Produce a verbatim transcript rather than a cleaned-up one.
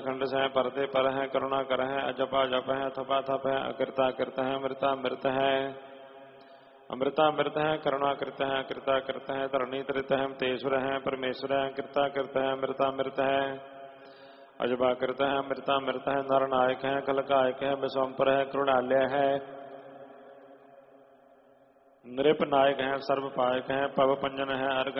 खंड से परते पर है करुणा कर है अजपा जप है थपा थप है अकृता कृत है अमृता मृत है अमृता मृत है करुणा कृत है अकृता कृत है धरणी तृत है तेश्वर है परमेश्वर है कृता कृत है अमृता मृत है अजपा कृत है अमृता मृत है नरनायक है कलकायक है विश्वम्पर है करुणालय है नृप नायक है सर्वपायक है पव पंजन है अर्घ